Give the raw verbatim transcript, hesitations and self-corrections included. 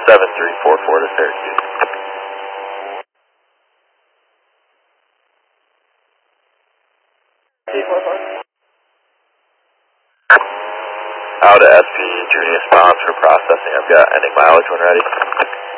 seven three four four to Syracuse. Out of S P, Junius Bonds for processing. I've got ending mileage when ready.